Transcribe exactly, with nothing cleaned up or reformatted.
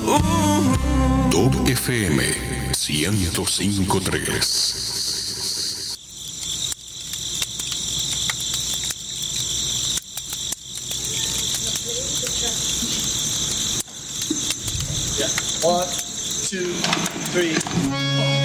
Top F M ciento cinco punto tres. One, two, three, four.